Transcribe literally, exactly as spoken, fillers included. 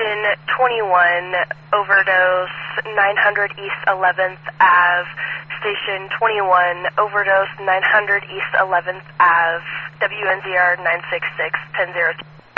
Station twenty-one, overdose, nine hundred East eleventh Avenue. Station twenty-one, overdose, nine hundred East eleventh Avenue. W N Z R nine six six, ten zero two.